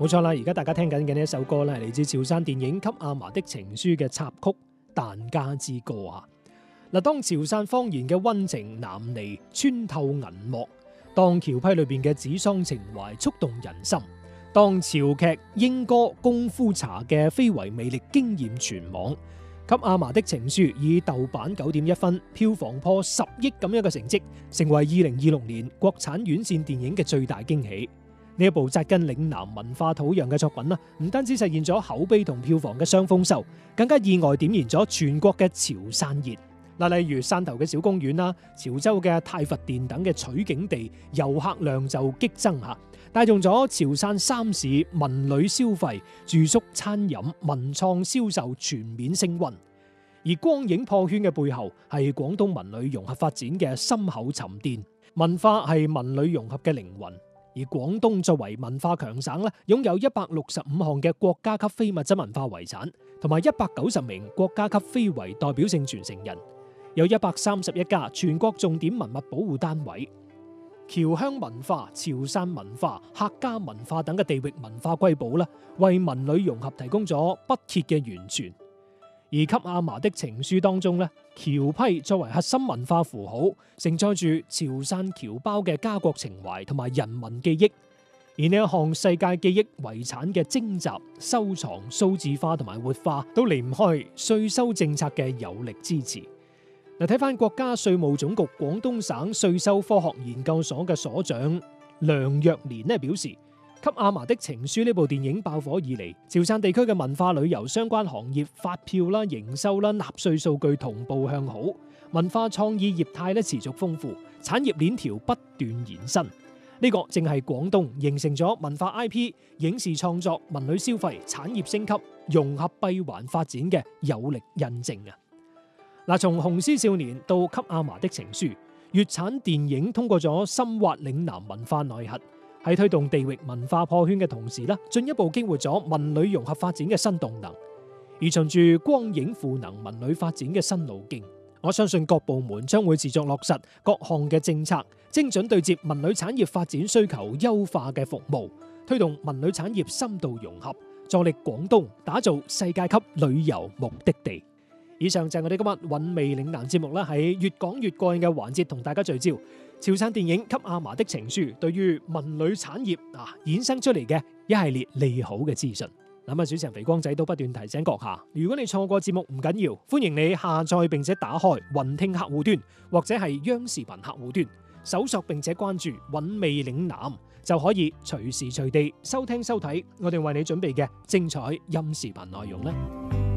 冇錯啦，而家大家聽緊嘅呢一首歌咧，係嚟自潮汕電影《給阿嫲的情書》嘅插曲《疍家之歌》啊。嗱，當潮汕方言嘅溫情南嚟穿透銀幕，當橋批裏邊嘅指桑情懷觸動人心，當潮劇英歌功夫茶嘅非遺魅力驚豔全網，《給阿嫲的情書》以豆瓣9.1分，票房破10億咁樣嘅成績，成為2026年國產院線電影嘅最大驚喜。呢一部紮根嶺南文化土壤嘅作品啦，唔單止實現咗口碑同票房嘅雙豐收，更加意外點燃咗全國嘅潮汕熱。嗱，例如汕頭嘅小公園啦、潮州嘅太佛殿等嘅取景地，遊客量就激增嚇，帶動咗潮汕三市文旅消費、住宿、餐飲、文創銷售全面升溫。而光影破圈嘅背後，係廣東文旅融合發展嘅深厚沉澱。文化係文旅融合嘅靈魂。而廣東作為文化強省咧，擁有165項嘅國家級非物質文化遺產，同埋190名國家級非遺代表性傳承人，有131家全國重點文物保護單位。僑鄉文化、潮汕文化、客家文化等嘅地域文化瑰寶啦，為文旅融合提供咗不竭嘅源泉。而給阿嫲的情書當中咧，僑批作為核心文化符號，承載住潮汕僑胞嘅家國情懷同埋人民記憶。而呢一項世界記憶遺產嘅徵集、收藏、數字化同埋活化，都離唔開稅收政策嘅有力支持。嗱，睇翻國家稅務總局廣東省稅收科學研究所嘅所長梁若蓮咧表示，《給阿嫲的情書》呢部電影爆火以嚟，潮汕地區嘅文化旅遊相關行業發票啦、營收啦、納稅數據同步向好，文化創意業態咧持續豐富，產業鏈條不斷延伸。呢個正係廣東形成咗文化 IP、影視創作、文旅消費、產業升級、融合閉環發展嘅有力印證啊！嗱，從《雄獅少年》到《給阿嫲的情書》，粵產電影通過咗深挖嶺南文化內核。喺推動地域文化破圈嘅同時咧，進一步激活咗文旅融合發展嘅新動能。而循住光影賦能文旅發展嘅新路徑，我相信各部門將會持續落實各項嘅政策，精準對接文旅產業發展需求優化嘅服務，推動文旅產業深度融合，助力廣東打造世界級旅遊目的地。以上就係我哋今日韻味嶺南節目啦，喺越講越過癮嘅環節同大家聚焦潮汕電影《給阿嫲的情書》對於文旅產業衍生出嚟嘅一系列利好嘅資訊。咁啊，主持人肥光仔都不斷提醒閣下，如果你錯過節目唔緊要，歡迎你下載並且打開雲聽客戶端或者係央視頻客戶端，搜索並且關注韻味嶺南，就可以隨時隨地收聽收睇我哋為你準備嘅精彩音視頻內容啦。